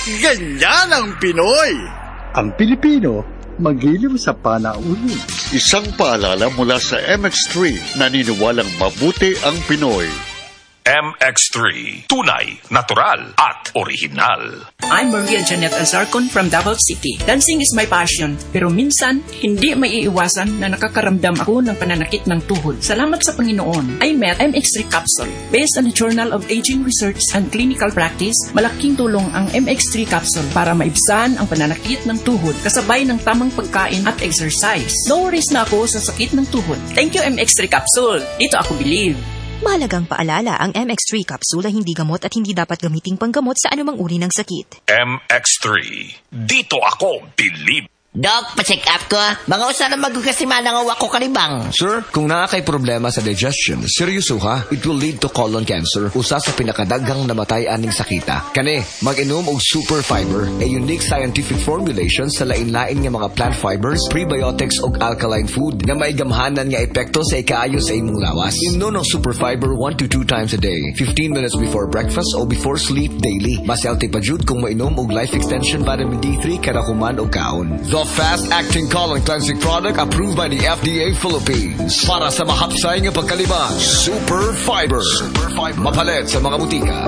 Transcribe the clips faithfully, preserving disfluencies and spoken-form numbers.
Ganyan ang Pinoy! Ang Pilipino, magiliw sa panauhin. Isang paalala mula sa M X three, naniniwalang mabuti ang Pinoy. M X three. Tunay, natural, at original. I'm Maria Janet Azarcon from Davao City. Dancing is my passion, pero minsan, hindi maiiwasan na nakakaramdam ako ng pananakit ng tuhod. Salamat sa Panginoon, I met M X three Capsule. Based on the Journal of Aging Research and Clinical Practice, malaking tulong ang M X three Capsule para maibsan ang pananakit ng tuhod kasabay ng tamang pagkain at exercise. No worries na ako sa sakit ng tuhod. Thank you M X three Capsule. Dito ako believe. Mahalagang paalala, ang M X three capsule ay hindi gamot at hindi dapat gamiting panggamot sa anumang uri ng sakit. M X three. Dito ako believe. Doc, pa-check up ko. Mga usa na magkakasimana nga wako kalibang. Sir, kung nakakay problema sa digestion, seryoso ha, it will lead to colon cancer, usa sa pinakadaghang namatay aning sakita. Kani, mag-inom og Super Fiber, a unique scientific formulation sa lain-lain nga mga plant fibers, prebiotics ug alkaline food na may gamhanan nga epekto sa ikaayo sa imong lawas. Inom ng Super Fiber one to two times a day, fifteen minutes before breakfast o before sleep daily. Mas healthy pa jud kung mainom og life extension vitamin D three kada human og kaon. The fast-acting colon cleansing product approved by the F D A Philippines. Para sa mahapsay nga pagkalibang, Super Fiber. Super Fiber. Mapalit sa mga butika.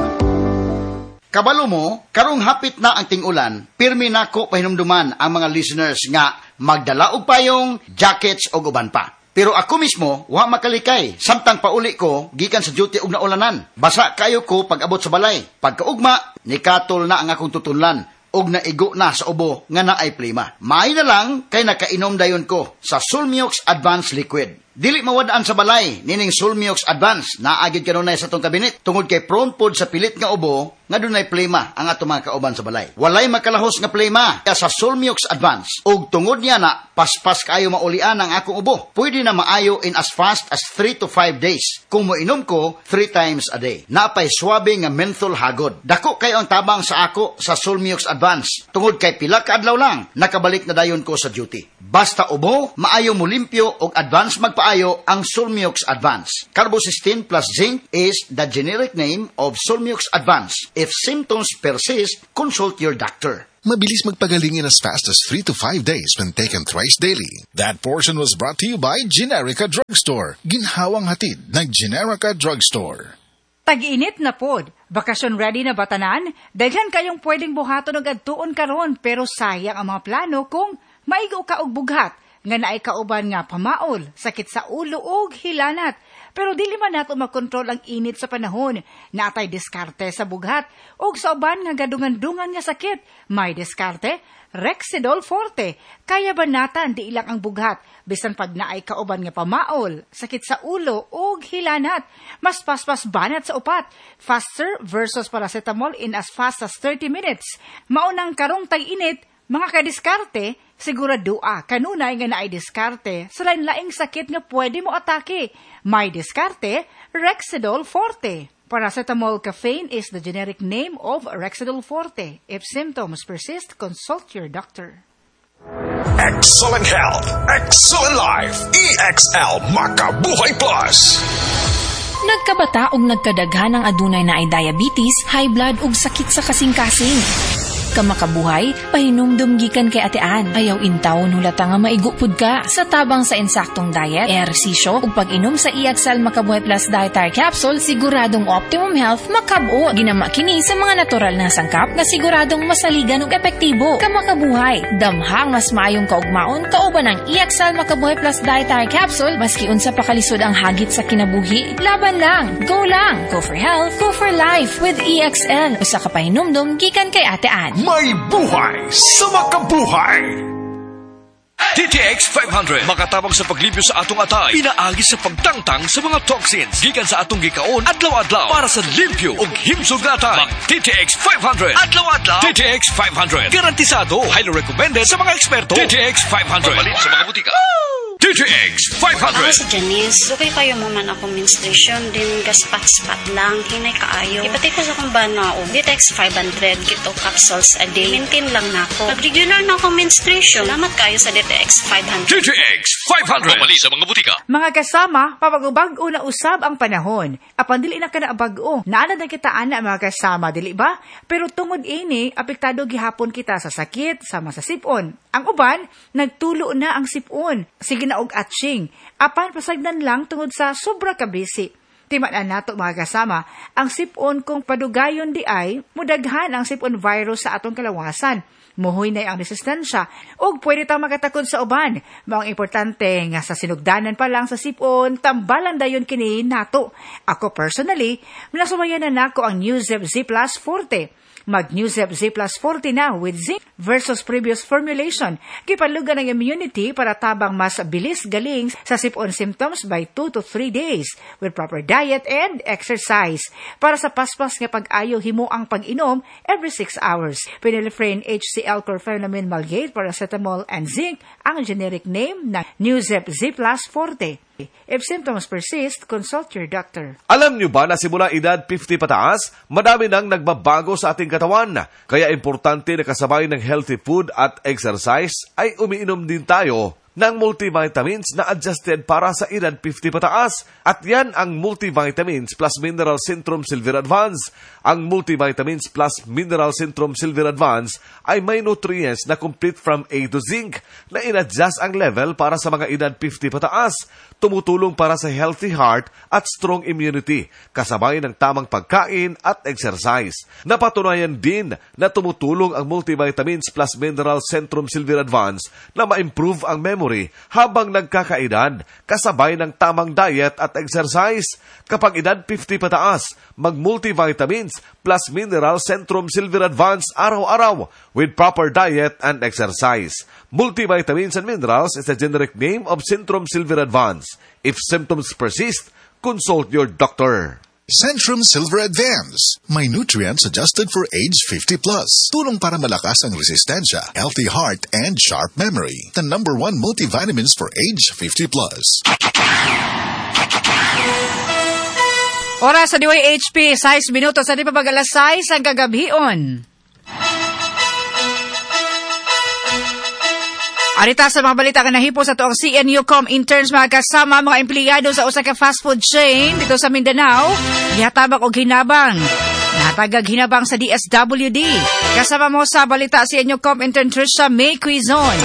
Kabalo mo, karong hapit na ang ting-ulan, pirmi nako pahinumduman ang mga listeners nga magdala og payong, jackets o uban pa. Pero ako mismo, wa makalikay. Samtang pauli ko, gikan sa duty og naulanan. Basa kayo ko pag abot sa balay. Pagkaugma, nikatol na ang akong tutunlan. Og naigo na sa ubo nga na ay plima. Maay na lang kay nakainom dayon ko sa Sulmiox Advanced Liquid. Dili mawadaan sa balay, nining Sulmiox Advanced, naagid kanunay sa tong kabinet, tungod kay prone pod sa pilit nga ubo, nga dunay plema ang ato mga kauban sa balay. Walay makalahos nga plema sa Sulmiox Advanced, og tungod niya na, paspas kayo maulian ang akong ubo. Pwede na maayo in as fast as three to five days, kung moinom ko three times a day. Napay swabe nga menthol hagod. Dako kayo ang tabang sa ako sa Sulmiox Advanced, tungod kay pila ka adlaw lang, nakabalik na dayon ko sa duty. Basta ubo, maayo mo limpyo og advance magpaayo ang Sulmiox Advance. Carbocysteine plus zinc is the generic name of Sulmiox Advance. If symptoms persist, consult your doctor. Mabilis magpagaling in as fast as three to five days when taken thrice daily. That portion was brought to you by Generica Drugstore. Ginhawang hatid ng Generica Drugstore. Tag-init na pod. Bakasyon ready na batanan? Daghan kayong pwedeng buhaton og adtuon karon, pero sayang ang mga plano kung maigo ka og bughat nga naay kauban nga pamaol, sakit sa ulo ug hilanat. Pero dili man nato makontrol ang init sa panahon. Natay diskarte sa bughat ug sa uban nga gadungan-dungan nga sakit. May diskarte, Rexidol Forte. Kaya banatan di ilang ang bughat bisan pag naay kauban nga pamaol, sakit sa ulo ug hilanat. Mas paspas banat sa upat. Faster versus paracetamol in as fast as thirty minutes. Maunang karong tag-init, mga kadiskarte, siguradua kanunay nga naay diskarte sa lain-laing sakit nga pwede mo atake. May diskarte, Rexidol Forte. Paracetamol caffeine is the generic name of Rexidol Forte. If symptoms persist, consult your doctor. Excellent health, excellent life. E X L Makabuhay Plus. Nagkabata ug nagkadaghan ang adunay na ay diabetes, high blood ug sakit sa kasing-kasing. Kamakabuhay, pahinumdum gikan kay atean. Ayaw intawon hulata nga maigupod ka. Sa tabang sa insaktong diet, ehersisyo ug pag-inom sa E X L Makabuhay Plus Dietary Capsule, siguradong optimum health makabot. Ginama kini sa mga natural na sangkap na siguradong masaligan ug epektibo. Kamakabuhay, damhang mas maayong kaugmaon kauban ng E X L Makabuhay Plus Dietary Capsule, maski unsa pa kalisod ang hagit sa kinabuhi. Laban lang, go lang, go for health, go for life with E X L. Usa ka pahinumdum gikan kay atean. May buhay sa makabuhay! T T X five hundred makatabang sa paglibyo sa atong atay, pinaagi sa pagtangtang sa mga toxins gikan sa atong gikaon adlaw-adlaw para sa limpyo ug himsog nga atay. Mag T T X five hundred adlaw-adlaw. T T X five hundred garantisado, highly recommended sa mga eksperto. T T X five hundred mabalin sa mga butika. T T T X five Ako hundred. si Janice. Okay kayo mo man ako menstruation, din gaspat-spat lang, hinay kaayo. Ipatay ko sa kong banao. D T X five hundred, gito capsules a day. Maintain lang na ako. Pag-regular na ako menstruation, salamat kayo sa D T X five hundred. T T X five hundred. Pumali sa mga butika. Mga kasama, papag-bago na usab ang panahon. Apan dili na kana bago. Naala na kitaan na mga kasama, dili ba? Pero tungod ini, apektado gihapon kita sa sakit, sama sa sipon. Ang uban, nagtulo na ang sipon. Sige na og atching. Apan pasagdan lang tungod sa sobra kabisi. Timaan nato mga kasama, ang sipon kung padugayon di ay, mudaghan ang sipon virus sa atong kalawasan. Muhoy na ang resistensya, o pwede tang makatakod sa uban. Maong importante nga sa sinugdanan pa lang sa sipon, tambalan dayon kini nato. Ako personally, nasubayan na nako ang Newzep Z Plus Forte. Mag-Newzep Z Plus Forte na with zinc versus previous formulation. Kipalugan ng immunity para tabang mas bilis galing sa sipon symptoms by two to three days with proper diet and exercise. Para sa paspas nga pag-ayo himo ang pag-inom every six hours. Phenylephrine, H C L, chlorpheniramine, Malgate, paracetamol, and zinc ang generic name ng Newzep Z Plus Forte. If symptoms persist, consult your doctor. Alam niyo ba na simula edad fifty pataas, madami nang nagbabago sa ating katawan. Kaya importante na kasabay ng healthy food at exercise ay umiinom din tayo ng multivitamins na adjusted para sa edad fifty pataas. At yan ang Multivitamins Plus Mineral Centrum Silver Advance. Ang Multivitamins Plus Mineral Centrum Silver Advance ay may nutrients na complete from A to zinc na in-adjust ang level para sa mga edad fifty pataas. Tumutulong para sa healthy heart at strong immunity, kasabay ng tamang pagkain at exercise. Napatunayan din na tumutulong ang Multivitamins Plus Mineral Centrum Silver Advance na ma-improve ang memory habang nagkakaedad, kasabay ng tamang diet at exercise. Kapag edad fifty pataas, mag-Multivitamins Plus Mineral Centrum Silver Advance araw-araw with proper diet and exercise. Multivitamins and Minerals is a generic name of Centrum Silver Advance. If symptoms persist, consult your doctor. Centrum Silver Advance. May nutrients adjusted for age fifty plus. Tulong para malakas ang resistensya, healthy heart, and sharp memory. The number one multivitamins for age fifty plus. Oras sa D Y H P, sais minuto sa di pa mag-alas sais ang kagabion. Arita sa mga balita ka nahipo sa tuang C N U Com interns mga kasama mga empleyado sa usa ka fast food chain dito sa Mindanao, gihatabak og hinabang. Natagag hinabang sa D S W D. Kasama mo sa balita C N U Com intern Trisha May Quizon.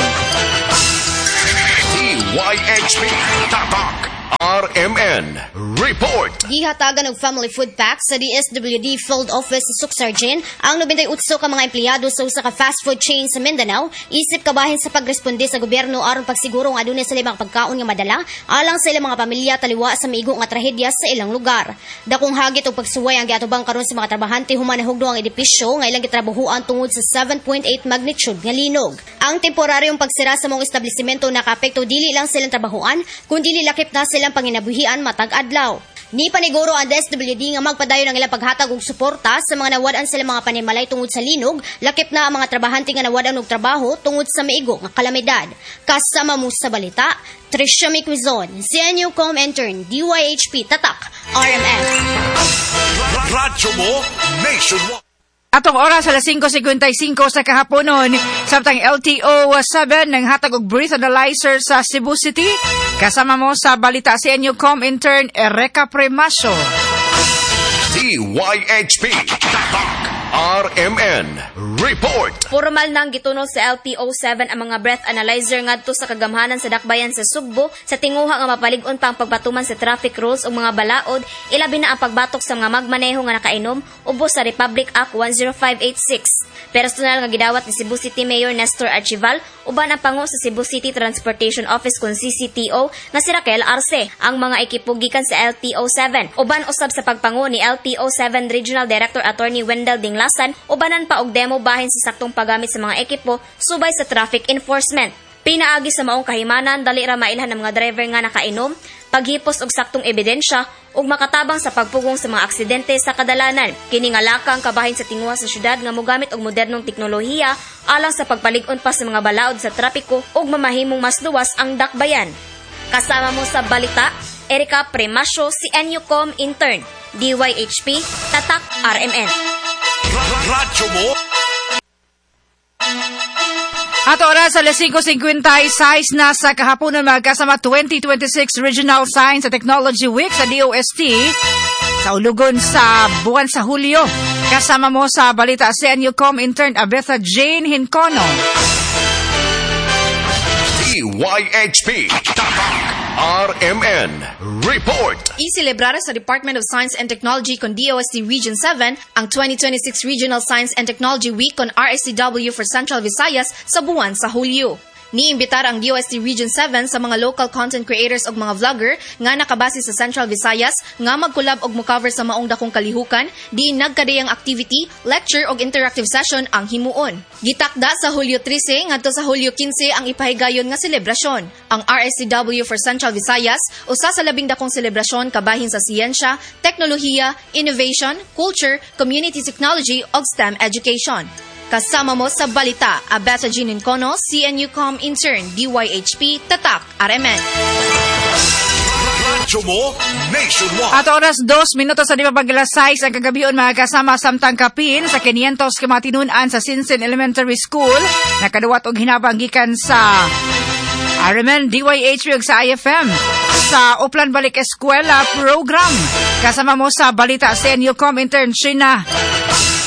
D Y H P Tatak R M N Report. Gihatagan og family food packs sa D S W D Field Office sa Suksargen ang ninety-eight ka mga empleyado sa usa ka fast food chain sa Mindanao isip kabahin sa pagresponde sa gobyerno aron pagsiguro nga adunay sila mga pagkaon nga madala alang sa ilang mga pamilya taliwa sa maigo nga trahedya sa ilang lugar. Dakong hagit og pagsuway ang giatubang karon sa mga trabahante human nahugno ang edipisyo nga ilang gitrabahuan tungod sa seven point eight magnitude nga linog. Ang temporaryong pagsira sa mga establisimento nakaapekto dili lang silang trabahuan kundi lakip na silang panginabuhian matag adlaw. Ni paniguro ang D S W D nga magpadayon ang ilang paghatag og suporta sa mga nawadan sila mga panimalay tungod sa linog, lakip na ang mga trabahante nga nawadan og trabaho tungod sa maigo nga kalamidad. Kasama mo sa balita, Trisha Miquizon, C N U Com intern, D Y H P Tatak R M F. Radyo mo nationwide. Atong oras alas five fifty-five sa kahaponon, samtang L T O seven nang hatag og breath analyzer sa Cebu City. Kasama mo sa balita C N U Com intern Ereka Premasio. D Y H P Tatak R M N Report. Formal nang gitunol sa L T O seven ang mga breath analyzer ngadto sa kagamhanan sa dakbayan sa Sugbo sa tinguha nga mapalig-on pa ang pagbatuman sa traffic rules ug mga balaod, ilabi na ang pagbatok sa mga magmaneho nga nakainom ubos sa Republic Act one oh five eighty-six. Personal nga gidawat ni Cebu City Mayor Nestor Archival uban ang pangu sa Cebu City Transportation Office kun C C T O nga si Raquel Arce ang mga ekipo gikan sa L T O seven. Uban usab sa pagpangu ni L T O seven Regional Director Attorney Wendell Dinglasan, ubanan pa og demo bahin sa saktong paggamit sa mga ekipo subay sa traffic enforcement. Pinaagi sa maong kahimanan dali ra mailhan ng mga driver nga nakainom, paghipos og saktong ebidensya ug makatabang sa pagpugong sa mga aksidente sa kadalanan. Kini nga lakang kabahin sa tinguha sa syudad nga mogamit og modernong teknolohiya alang sa pagpalig-on pa sa mga balaod sa trapiko ug mamahimong mas luwas ang dakbayan. Kasama mo sa balita, Erika Premasyo, C N U Com intern, D Y H P, Tatak R M N. Radyo mo. At oras sa alas five fifty-six na sa kahaponan magkasama twenty twenty-six Regional Science and Technology Week sa D O S T sa ulugon sa buwan sa Hulyo. Kasama mo sa balita C N U Com intern Abetha Jane Hincono. D Y H P, R M N, Report. Iselebrar sa Department of Science and Technology con D O S T Region seven ang twenty twenty-six Regional Science and Technology Week con R S C W for Central Visayas sa buwan sa Hulyo. Niimbitar ang D O S T Region seven sa mga local content creators o mga vlogger nga nakabase sa Central Visayas nga magkulab og mocover sa maong dakong kalihukan, di nagkadayang activity, lecture og interactive session ang himuon. Gitakda sa Hulyo thirteen ngadto sa Hulyo fifteen ang ipahigayon nga selebrasyon. Ang R S C W for Central Visayas usa sa labing dakong selebrasyon kabahin sa siyensya, teknolohiya, innovation, culture, community technology ug STEM education. Kasama mo sa balita, Abetha Jean Hincono, C N U Com intern, D Y H P, Tatak, R M N. Radyo mo, nationwide. At oras dos minutos sa di pa paglas sais ang kagabion mga kasama samtang kapin sa five hundred kamatinunan sa Sinsin Elementary School. Nakaduwat og hinabang gikan sa R M N, D Y H P ug sa I F M sa Uplan Balik Eskwela program. Kasama mo sa balita C N U Com intern Sheena